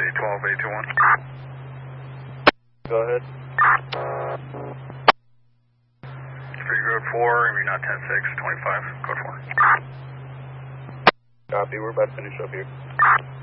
12821. Go ahead. Free road 4, maybe not 10-6, 25, code 4. Copy, we're about to finish up here.